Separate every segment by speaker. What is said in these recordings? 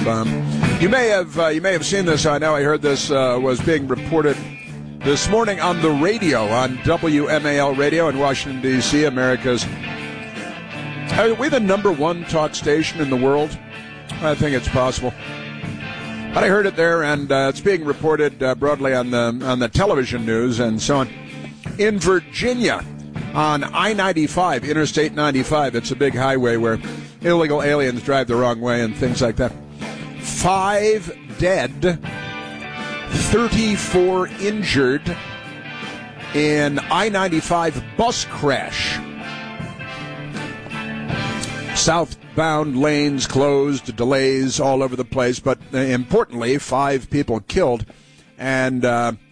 Speaker 1: You may have seen this. I know I heard this was being reported this morning on the radio, on WMAL radio in Washington, D.C., America's. Are we the number one talk station in the world? I think it's possible. But I heard it there, and it's being reported broadly on the television news and so on. In Virginia, on I-95, Interstate 95, it's a big highway where illegal aliens drive the wrong way and things like that. 5 dead, 34 injured in I-95 bus crash. Southbound lanes closed, delays all over the place, but importantly, 5 people killed and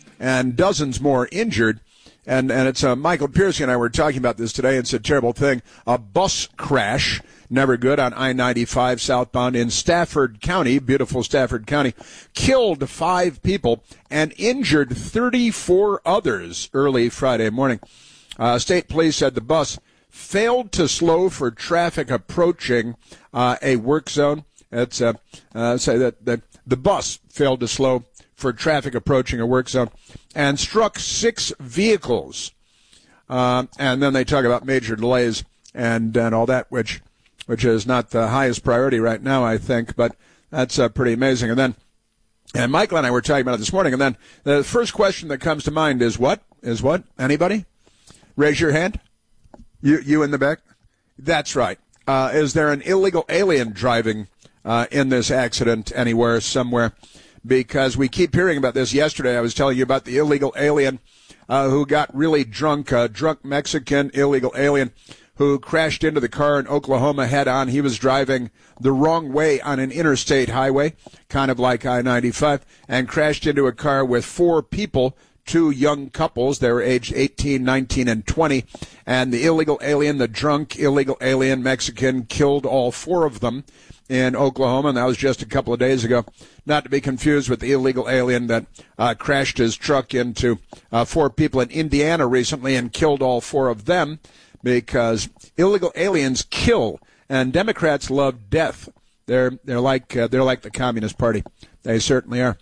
Speaker 1: dozens more injured. And it's Michael Piercy and I were talking about this today. It's a terrible thing. A bus crash, never good, on I-95 southbound in Stafford County, beautiful Stafford County, killed 5 people and injured 34 others early Friday morning. State police said the bus failed to slow for traffic approaching a work zone. It's say that the bus failed to slow for traffic approaching a work zone and struck 6 vehicles. And then they talk about major delays and all that, which is not the highest priority right now, I think, but that's pretty amazing. And Michael and I were talking about it this morning, and then the first question that comes to mind is what? Anybody? Raise your hand. You in the back? That's right. Is there an illegal alien driving in this accident anywhere, somewhere? Because we keep hearing about this. Yesterday I was telling you about the illegal alien who got really drunk, a drunk Mexican illegal alien who crashed into the car in Oklahoma head on. He was driving the wrong way on an interstate highway, kind of like I-95, and crashed into a car with 4 people, 2 young couples. They were aged 18, 19, and 20. And the illegal alien, the drunk illegal alien Mexican, killed all 4 of them in Oklahoma, and that was just a couple of days ago. Not to be confused with the illegal alien that crashed his truck into 4 people in Indiana recently and killed all 4 of them, because illegal aliens kill, and Democrats love death. They're like the Communist Party. They certainly are.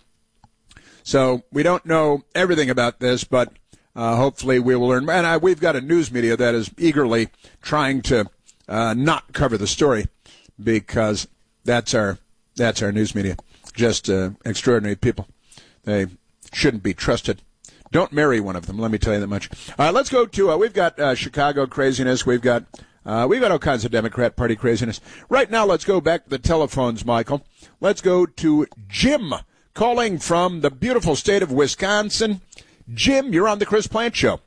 Speaker 1: So we don't know everything about this, but hopefully we will learn. And we've got a news media that is eagerly trying to not cover the story, because that's our news media. Just extraordinary people. They shouldn't be trusted. Don't marry one of them, let me tell you that much. Let's go to, we've got Chicago craziness. We've got all kinds of Democrat Party craziness. Right now, let's go back to the telephones, Michael. Let's go to Jim, calling from the beautiful state of Wisconsin. Jim, you're on the Chris Plante Show.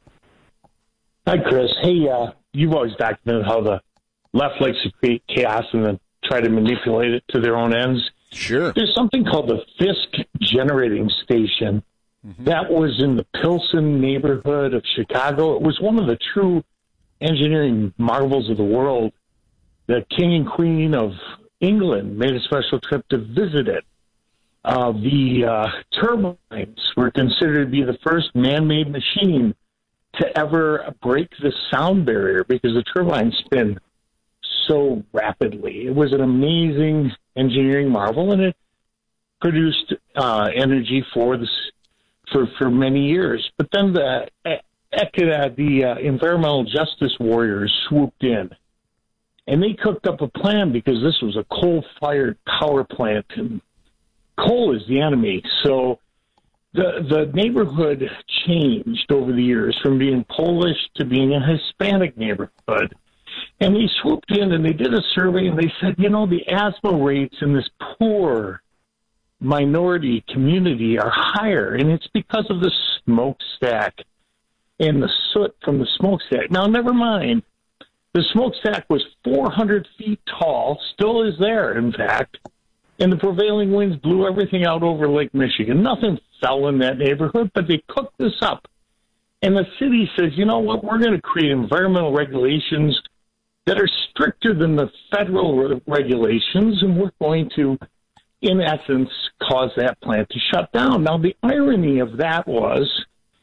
Speaker 2: Hi, Chris. Hey, you've always documented how the left likes to create chaos and then try to manipulate it to their own ends.
Speaker 1: Sure.
Speaker 2: There's something called the Fisk Generating Station that was in the Pilsen neighborhood of Chicago. It was one of the true engineering marvels of the world. The King and Queen of England made a special trip to visit it. The turbines were considered to be the first man-made machine to ever break the sound barrier because the turbines spin so rapidly. It was an amazing engineering marvel, and it produced energy for many years. But then the environmental justice warriors swooped in, and they cooked up a plan because this was a coal-fired power plant, and coal is the enemy. So the neighborhood changed over the years from being Polish to being a Hispanic neighborhood. And they swooped in and they did a survey and they said, the asthma rates in this poor minority community are higher, and it's because of the smokestack and the soot from the smokestack. Now, never mind, the smokestack was 400 feet tall, still is there, in fact, and the prevailing winds blew everything out over Lake Michigan. Nothing fell in that neighborhood, but they cooked this up. And the city says, you know what, we're going to create environmental regulations that are stricter than the federal regulations, and we're going to, in essence, cause that plant to shut down. Now, the irony of that was,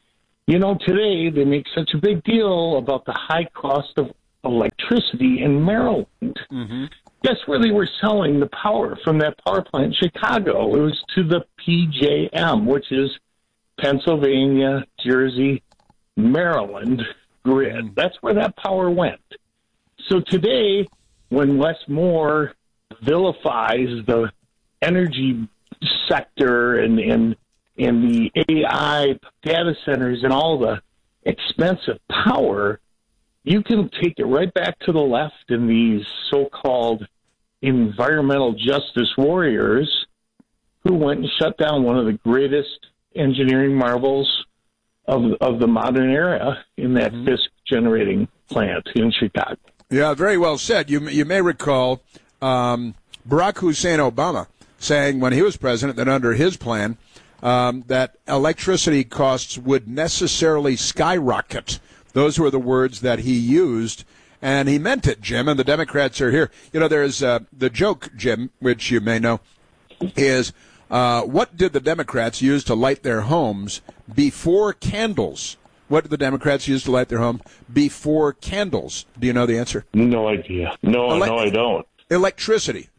Speaker 2: today they make such a big deal about the high cost of electricity in Maryland. guess where they were selling the power from that power plant in Chicago? It was to the PJM, which is Pennsylvania, Jersey, Maryland grid. That's where that power went. So today, when Les Moore vilifies the energy sector and the AI data centers and all the expensive power, you can take it right back to the left in these so-called environmental justice warriors who went and shut down one of the greatest engineering marvels of the modern era in that Fisk generating plant in Chicago.
Speaker 1: Yeah, very well said. You may recall Barack Hussein Obama saying when he was president that under his plan that electricity costs would necessarily skyrocket. Those were the words that he used, and he meant it, Jim, and the Democrats are here. You know, there's the joke, Jim, which you may know, is what did the Democrats use to light their homes before candles? What did the Democrats use to light their home before candles? Do you know the answer?
Speaker 2: No idea. No, I don't.
Speaker 1: Electricity.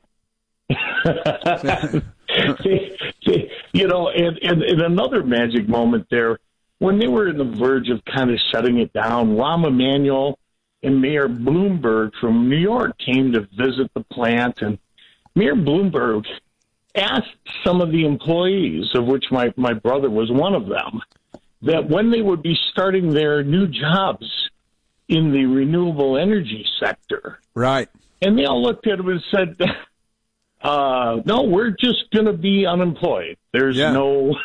Speaker 2: You know, and another magic moment there, when they were on the verge of kind of shutting it down, Rahm Emanuel and Mayor Bloomberg from New York came to visit the plant, and Mayor Bloomberg asked some of the employees, of which my brother was one of them, that when they would be starting their new jobs in the renewable energy sector.
Speaker 1: Right.
Speaker 2: And they all looked at him and said, no, we're just going to be unemployed. There's no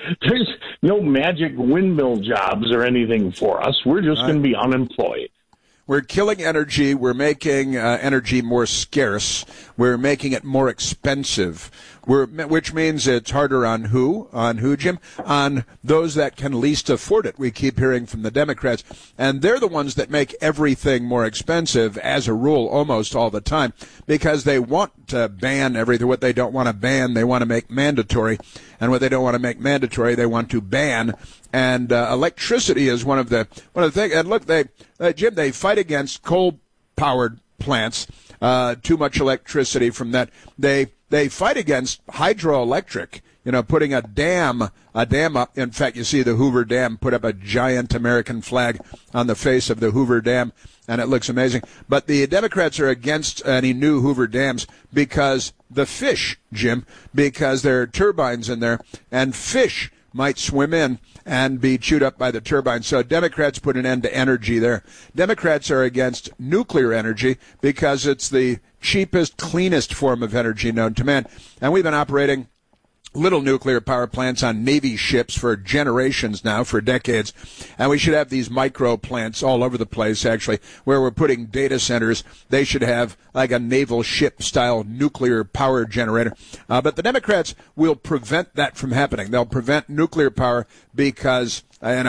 Speaker 2: magic windmill jobs or anything for us. We're just going to be unemployed.
Speaker 1: We're killing energy. We're making energy more scarce. We're making it more expensive. Which means it's harder on who? On who, Jim? On those that can least afford it. We keep hearing from the Democrats. And they're the ones that make everything more expensive, as a rule, almost all the time, because they want to ban everything. What they don't want to ban, they want to make mandatory. And what they don't want to make mandatory, they want to ban. And electricity is one of the things. And look, Jim, they fight against coal-powered plants. Too much electricity from that. They fight against hydroelectric. You know, putting a dam up. In fact, you see the Hoover Dam put up a giant American flag on the face of the Hoover Dam, and it looks amazing. But the Democrats are against any new Hoover dams because the fish, Jim, because there are turbines in there, and fish might swim in and be chewed up by the turbine. So Democrats put an end to energy there. Democrats are against nuclear energy because it's the cheapest, cleanest form of energy known to man. And we've been operating little nuclear power plants on Navy ships for generations now, for decades. And we should have these micro plants all over the place, actually, where we're putting data centers. They should have like a naval ship-style nuclear power generator. But the Democrats will prevent that from happening. They'll prevent nuclear power because,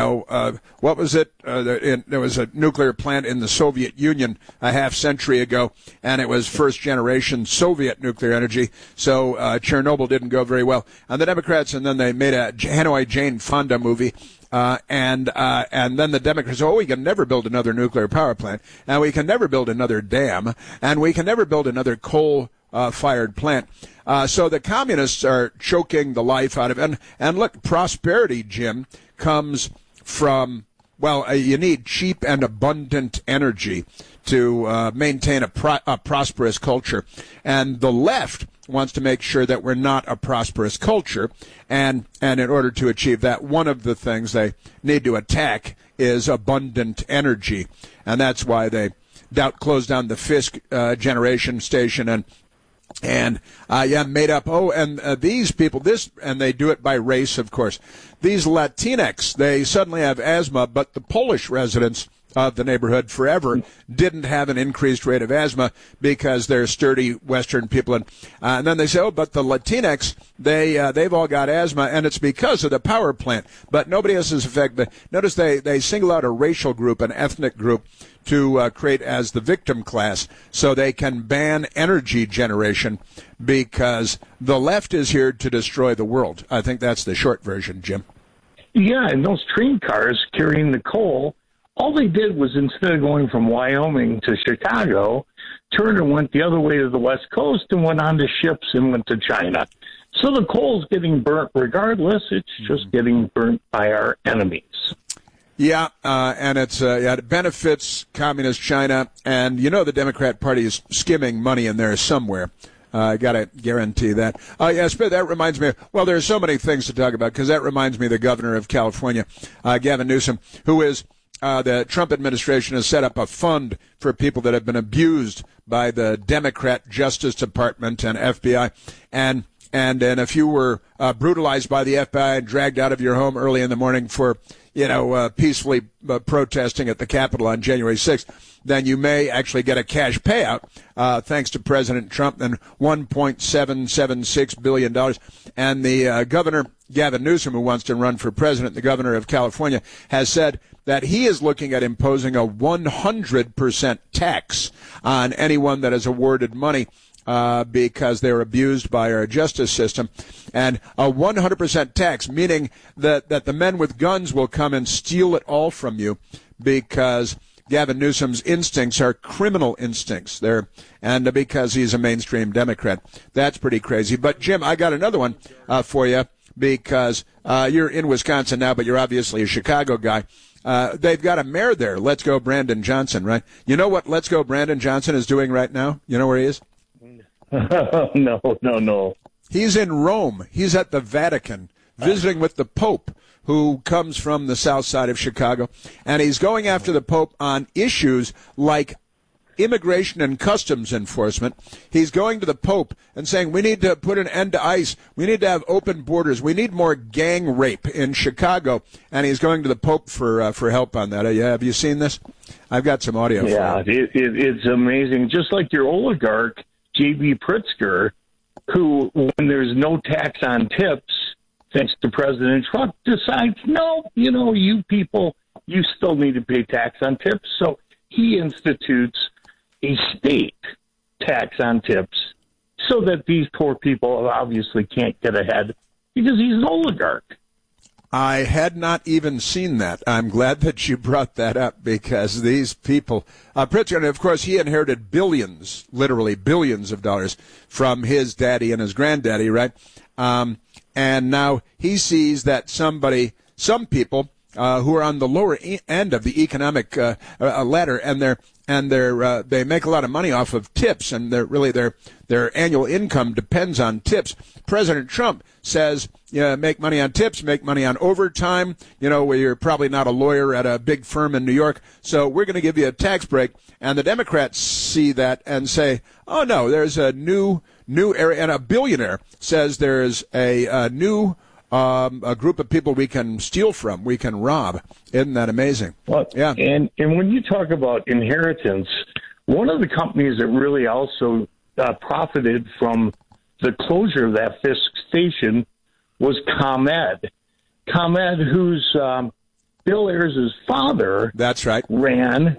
Speaker 1: what was it? There was a nuclear plant in the Soviet Union a half century ago, and it was first-generation Soviet nuclear energy. So Chernobyl didn't go very well. And the Democrats, and then they made a Hanoi Jane Fonda movie. And then the Democrats, we can never build another nuclear power plant, and we can never build another dam, and we can never build another coal-fired plant. So the communists are choking the life out of it. And look, prosperity, Jim, comes from, you need cheap and abundant energy to maintain a prosperous culture. And the left wants to make sure that we're not a prosperous culture. And in order to achieve that, one of the things they need to attack is abundant energy. And that's why they closed down the Fisk generation station made up. These people, and they do it by race, of course. These Latinx, they suddenly have asthma, but the Polish residents of the neighborhood forever didn't have an increased rate of asthma because they're sturdy Western people. And then they say, but the Latinx, they've all got asthma, and it's because of the power plant. But nobody else is affected. Notice they single out a racial group, an ethnic group, to create as the victim class so they can ban energy generation because the left is here to destroy the world. I think that's the short version, Jim.
Speaker 2: Yeah, and those train cars carrying the coal, all they did was instead of going from Wyoming to Chicago, turned and went the other way to the West Coast and went on to ships and went to China. So the coal's getting burnt regardless. It's just getting burnt by our enemies.
Speaker 1: Yeah, and it benefits communist China, and the Democrat Party is skimming money in there somewhere. I got to guarantee that. Yes, but that reminds me. Well, there's so many things to talk about, because that reminds me of the governor of California, Gavin Newsom, who is the Trump administration has set up a fund for people that have been abused by the Democrat Justice Department and FBI, and if you were brutalized by the FBI and dragged out of your home early in the morning for peacefully protesting at the Capitol on January 6th, then you may actually get a cash payout, thanks to President Trump, and $1.776 billion. And the governor, Gavin Newsom, who wants to run for president, the governor of California, has said that he is looking at imposing a 100% tax on anyone that is awarded money because they're abused by our justice system. And a 100% tax, meaning that the men with guns will come and steal it all from you, because Gavin Newsom's instincts are criminal instincts there, and because he's a mainstream Democrat. That's pretty crazy. But, Jim, I got another one for you, because you're in Wisconsin now, but you're obviously a Chicago guy. They've got a mayor there, Let's Go Brandon Johnson, right? You know what Let's Go Brandon Johnson is doing right now? You know where he is?
Speaker 2: No.
Speaker 1: He's in Rome. He's at the Vatican, visiting with the Pope, who comes from the south side of Chicago. And he's going after the Pope on issues like immigration and customs enforcement. He's going to the Pope and saying, we need to put an end to ICE. We need to have open borders. We need more gang rape in Chicago. And he's going to the Pope for help on that. Have you seen this? I've got some audio for you.
Speaker 2: It's amazing. Just like your oligarch, J.B. Pritzker, who, when there's no tax on tips, thanks to President Trump, decides, no, you people, you still need to pay tax on tips. So he institutes a state tax on tips so that these poor people obviously can't get ahead because he's an oligarch.
Speaker 1: I had not even seen that. I'm glad that you brought that up, because these people, Pritzker, and of course he inherited billions, literally billions of dollars from his daddy and his granddaddy, right? And now he sees that some people who are on the lower end of the economic ladder, and they make a lot of money off of tips, and their annual income depends on tips. President Trump says, make money on tips, make money on overtime, where you're probably not a lawyer at a big firm in New York, so we're going to give you a tax break. And the Democrats see that and say, oh no, there's a new area, and a billionaire says there's a new a group of people we can steal from, we can rob. Isn't that amazing?
Speaker 2: Well,
Speaker 1: yeah.
Speaker 2: And when you talk about inheritance, one of the companies that really also profited from the closure of that Fisk station was ComEd. ComEd, whose Bill Ayers' father,
Speaker 1: that's right,
Speaker 2: ran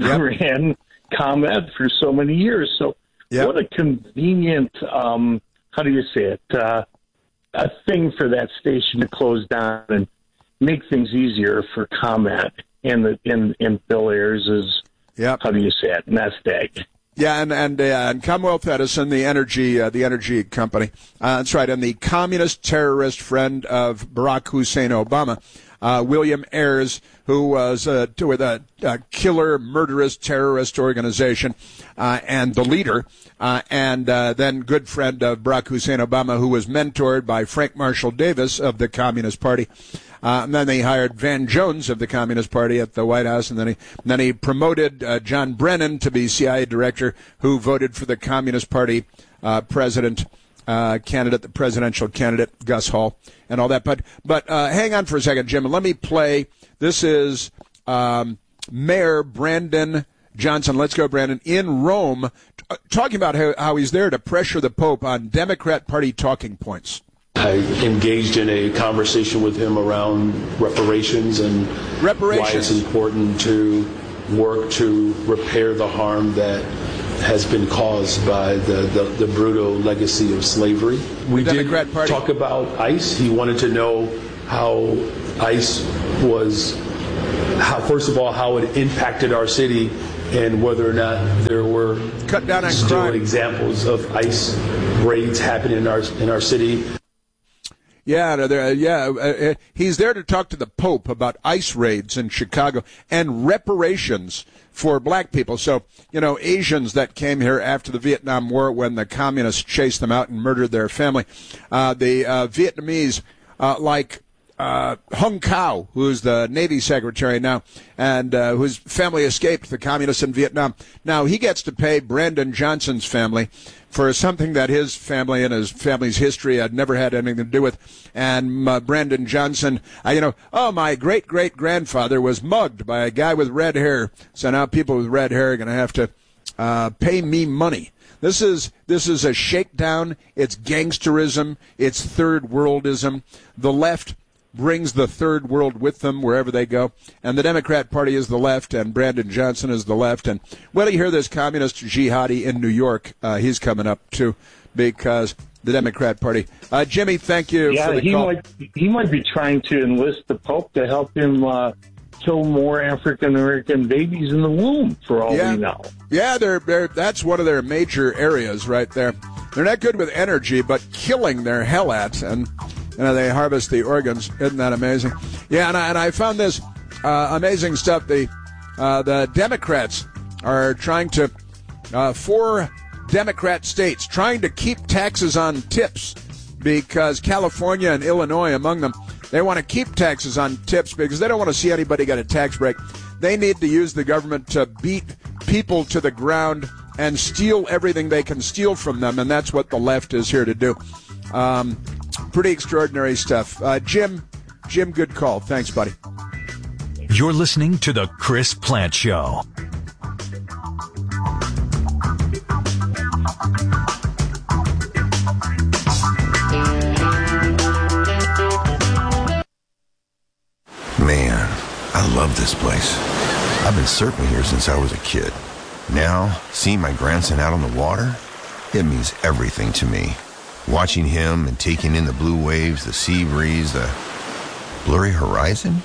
Speaker 2: ComEd for so many years. So what a convenient, how do you say it, a thing for that station to close down and make things easier for ComEd and Bill Ayers' how do you say it, nest egg.
Speaker 1: Yeah, and Commonwealth Edison, the energy company. That's right. And the communist terrorist friend of Barack Hussein Obama, William Ayers, who was with a killer, murderous terrorist organization, and the leader, and then good friend of Barack Hussein Obama, who was mentored by Frank Marshall Davis of the Communist Party. And then they hired Van Jones of the Communist Party at the White House, and then he promoted John Brennan to be CIA director, who voted for the Communist Party presidential candidate Gus Hall, and all that. But hang on for a second, Jim, and let me play. This is Mayor Brandon Johnson. Let's go, Brandon, in Rome, talking about how he's there to pressure the Pope on Democrat Party talking points.
Speaker 3: I engaged in a conversation with him around reparations and why it's important to work to repair the harm that has been caused by the brutal legacy of slavery. We did talk about ICE. He wanted to know how ICE was, first of all, how it impacted our city and whether or not there were
Speaker 1: cut down on
Speaker 3: still
Speaker 1: crime.
Speaker 3: Examples of ICE raids happening in our city.
Speaker 1: Yeah, he's there to talk to the Pope about ICE raids in Chicago and reparations for black people. So, Asians that came here after the Vietnam War when the communists chased them out and murdered their family, the Vietnamese, like Hung Cao, who's the Navy Secretary now, and whose family escaped the communists in Vietnam. Now, he gets to pay Brandon Johnson's family for something that his family and his family's history had never had anything to do with. And Brandon Johnson, my great-great-grandfather was mugged by a guy with red hair. So now people with red hair are going to have to pay me money. This is a shakedown. It's gangsterism. It's third worldism. The left brings the third world with them wherever they go. And the Democrat Party is the left, and Brandon Johnson is the left. And well, you hear this communist jihadi in New York. He's coming up, too, because the Democrat Party. Jimmy, thank you for the call.
Speaker 2: He might be trying to enlist the Pope to help him kill more African-American babies in the womb, for all we know.
Speaker 1: Yeah, that's one of their major areas right there. They're not good with energy, but killing their hell at, and they harvest the organs. Isn't that amazing? Yeah, and I found this amazing stuff. The Democrats are trying to, 4 Democrat states, trying to keep taxes on tips because California and Illinois among them, they want to keep taxes on tips because they don't want to see anybody get a tax break. They need to use the government to beat people to the ground and steal everything they can steal from them, and that's what the left is here to do. Pretty extraordinary stuff. Jim, good call. Thanks, buddy.
Speaker 4: You're listening to The Chris Plante Show.
Speaker 5: Man, I love this place. I've been surfing here since I was a kid. Now, seeing my grandson out on the water, it means everything to me. Watching him and taking in the blue waves, the sea breeze, the blurry horizon.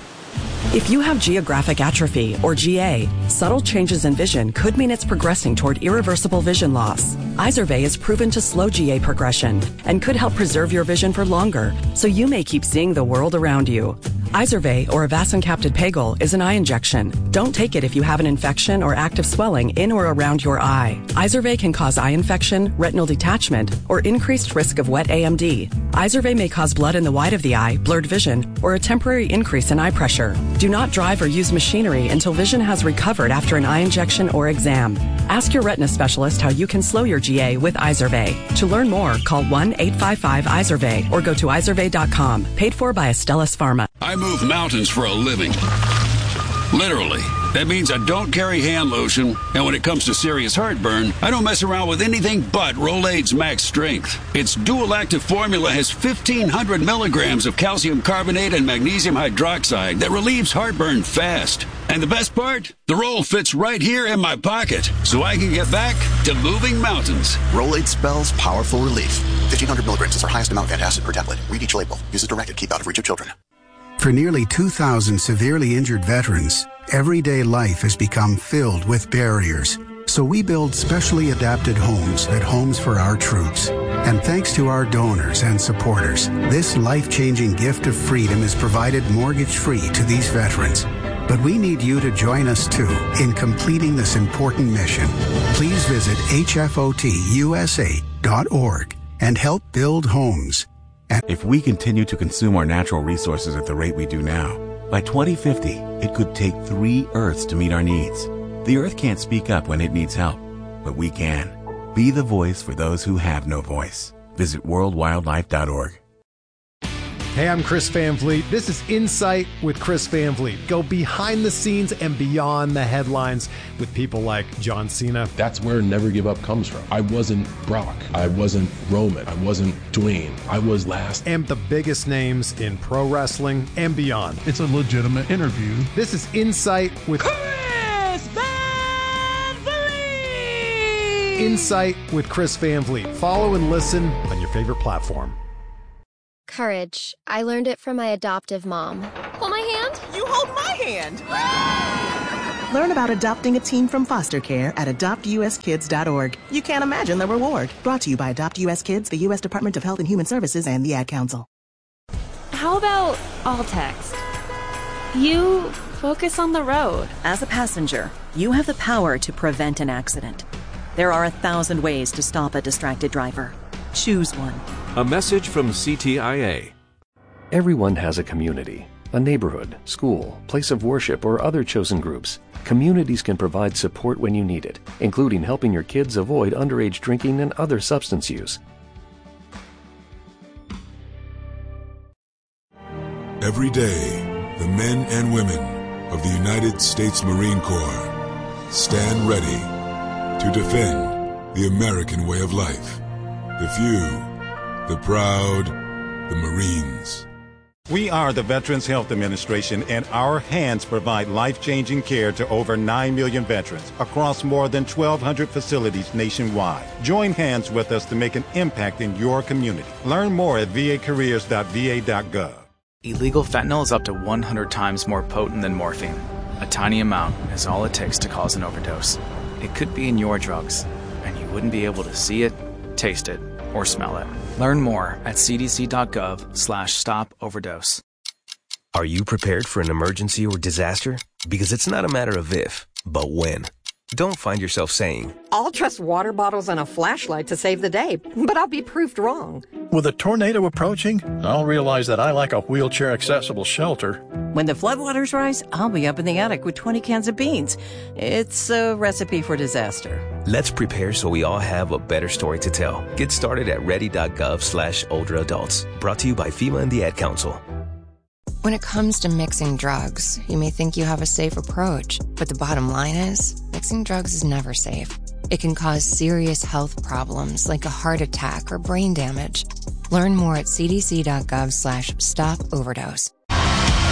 Speaker 6: If you have geographic atrophy, or GA, subtle changes in vision could mean it's progressing toward irreversible vision loss. Izervay is proven to slow GA progression and could help preserve your vision for longer, so you may keep seeing the world around you. Izervay, or avacincaptad pegol, is an eye injection. Don't take it if you have an infection or active swelling in or around your eye. Izervay can cause eye infection, retinal detachment, or increased risk of wet AMD. Izervay may cause blood in the white of the eye, blurred vision, or a temporary increase in eye pressure. Do not drive or use machinery until vision has recovered after an eye injection or exam. Ask your retina specialist how you can slow your GA with Izervay. To learn more, call 1-855-IZERVAY or go to izervay.com. Paid for by Astellas Pharma.
Speaker 7: I move mountains for a living. Literally. That means I don't carry hand lotion, and when it comes to serious heartburn, I don't mess around with anything but Rolaids Max Strength. Its dual-active formula has 1,500 milligrams of calcium carbonate and magnesium hydroxide that relieves heartburn fast. And the best part? The roll fits right here in my pocket, so I can get back to moving mountains.
Speaker 8: Rolaids spells powerful relief. 1,500 milligrams is our highest amount of antacid per tablet. Read each label. Use as directed. Keep out of reach of children.
Speaker 9: For nearly 2,000 severely injured veterans, everyday life has become filled with barriers. So we build specially adapted homes at Homes for Our Troops. And thanks to our donors and supporters, this life-changing gift of freedom is provided mortgage-free to these veterans. But we need you to join us, too, in completing this important mission. Please visit hfotusa.org and help build homes.
Speaker 10: If we continue to consume our natural resources at the rate we do now, by 2050, it could take 3 Earths to meet our needs. The Earth can't speak up when it needs help, but we can. Be the voice for those who have no voice. Visit worldwildlife.org.
Speaker 11: Hey, I'm Chris Van Vliet. This is Insight with Chris Van Vliet. Go behind the scenes and beyond the headlines with people like John Cena.
Speaker 12: That's where Never Give Up comes from. I wasn't Brock. I wasn't Roman. I wasn't Dwayne. I was last.
Speaker 11: And the biggest names in pro wrestling and beyond.
Speaker 13: It's a legitimate interview.
Speaker 11: This is Insight with
Speaker 14: Chris Van Vliet.
Speaker 11: Insight with Chris Van Vliet. Follow and listen on your favorite platform.
Speaker 15: Courage. I learned it from my adoptive mom.
Speaker 14: Hold my hand.
Speaker 16: You hold my hand.
Speaker 13: Learn about adopting a teen from foster care at adoptuskids.org. You can't imagine the reward. Brought to you by Adopt US Kids, the U.S. Department of Health and Human Services, and the Ad Council.
Speaker 16: How about all text? You focus on the road.
Speaker 6: As a passenger, you have the power to prevent an accident. There are 1,000 ways to stop a distracted driver. Choose one.
Speaker 17: A message from CTIA. Everyone has a community, a neighborhood, school, place of worship, or other chosen groups. Communities can provide support when you need it, including helping your kids avoid underage drinking and other substance use.
Speaker 18: Every day, the men and women of the United States Marine Corps stand ready to defend the American way of life. The few, the proud, the Marines.
Speaker 19: We are the Veterans Health Administration, and our hands provide life-changing care to over 9 million veterans across more than 1,200 facilities nationwide. Join hands with us to make an impact in your community. Learn more at vacareers.va.gov.
Speaker 20: Illegal fentanyl is up to 100 times more potent than morphine. A tiny amount is all it takes to cause an overdose. It could be in your drugs, and you wouldn't be able to see it, taste it, or smell it. Learn more at cdc.gov/stop-overdose.
Speaker 21: Are you prepared for an emergency or disaster? Because it's not a matter of if, but when. Don't find yourself saying,
Speaker 22: I'll trust water bottles and a flashlight to save the day, but I'll be proved wrong.
Speaker 23: With a tornado approaching, I'll realize that I lack a wheelchair-accessible shelter.
Speaker 24: When the floodwaters rise, I'll be up in the attic with 20 cans of beans. It's a recipe for disaster.
Speaker 21: Let's prepare so we all have a better story to tell. Get started at ready.gov/older adults. Brought to you by FEMA and the Ad Council.
Speaker 25: When it comes to mixing drugs, you may think you have a safe approach, but the bottom line is, mixing drugs is never safe. It can cause serious health problems like a heart attack or brain damage. Learn more at cdc.gov/stop-overdose.